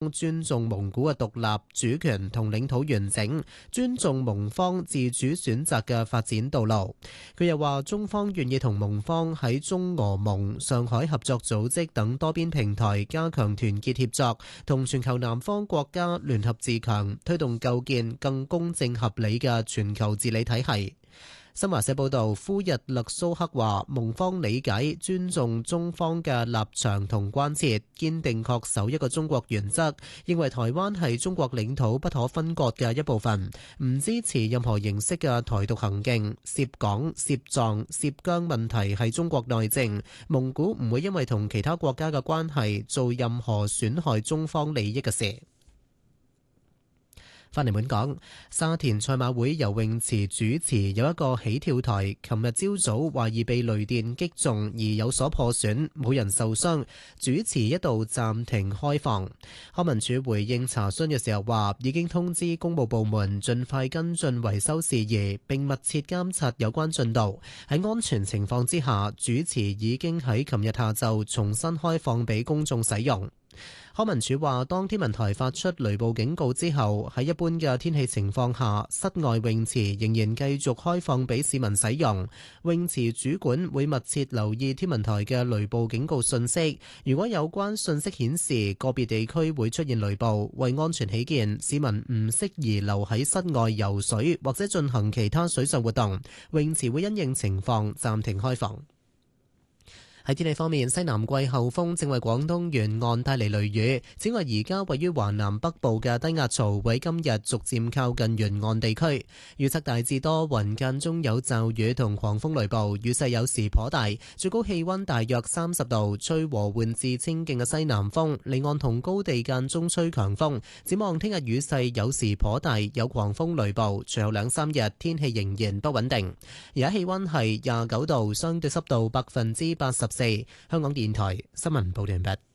尊重蒙古嘅獨立主權同領土完整，尊重蒙方自主選擇嘅發展道路。佢又話，中方願意同蒙方喺中俄蒙、上海合作組織等多邊平台加強團結協作，同全球南方國家聯合自強，推動構建更公正合理嘅全球治理體系。新華社報道，呼日勒蘇克話，蒙方理解、尊重中方嘅立場同關切，堅定恪守一個中國原則，認為台灣係中國領土不可分割嘅一部分，唔支持任何形式嘅台獨行徑。涉港、涉藏、涉疆問題係中國內政，蒙古唔會因為同其他國家嘅關係做任何損害中方利益嘅事。翻嚟本港，沙田賽馬會游泳池主池有一個起跳台，琴日朝早懷疑被雷電擊中而有所破損，冇人受傷，主池一度暫停開放。康文署回應查詢嘅時候話，已經通知公務部門盡快跟進維修事宜，並密切監察有關進度。喺安全情況之下，主池已經喺琴日下晝重新開放俾公眾使用。康文署話，當天文台發出雷暴警告之後，喺一般嘅天氣情況下，室外泳池仍然繼續開放俾市民使用。泳池主管會密切留意天文台嘅雷暴警告信息，如果有關信息顯示個別地區會出現雷暴，為安全起見，市民唔適宜留喺室外游水或者進行其他水上活動，泳池會因應情況暫停開放。喺天氣方面，西南季候風正為廣東沿岸帶嚟雷雨。此外，而家位於華南北部嘅低壓槽喺今日逐漸靠近沿岸地區。預測大致多雲，間中有驟雨同狂風雷暴，雨勢有時頗大，最高氣溫大約30度，吹和緩至清勁嘅西南風，離岸同高地間中吹強風。展望聽日雨勢有時頗大，有狂風雷暴，隨後2-3日天氣仍然不穩定。而家氣溫係29度，相對濕度84%。香港電台新聞報道完畢。